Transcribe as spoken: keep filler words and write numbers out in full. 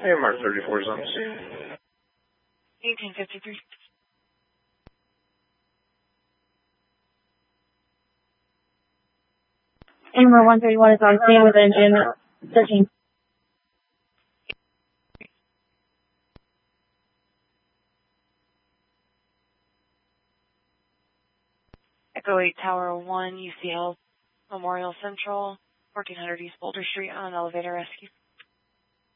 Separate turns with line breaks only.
A M R thirty-four is on the scene.
eighteen fifty-three.
A M R one thirty-one is on scene with engine thirteen.
Echo eight Tower one, U C L, Memorial Central, fourteen hundred East Boulder Street on an elevator rescue.